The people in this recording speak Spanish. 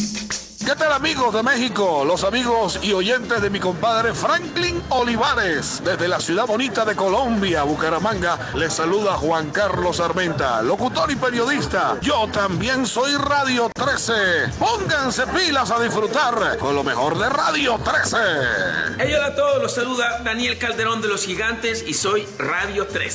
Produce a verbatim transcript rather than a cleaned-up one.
¿Qué tal, amigos de México? Los amigos y oyentes de mi compadre Franklin Olivares. Desde la ciudad bonita de Colombia, Bucaramanga, les saluda Juan Carlos Armenta, locutor y periodista. Yo también soy Radio trece. Pónganse pilas a disfrutar con lo mejor de Radio trece. Hey, hola a todos, los saluda Daniel Calderón de Los Gigantes y soy Radio trece.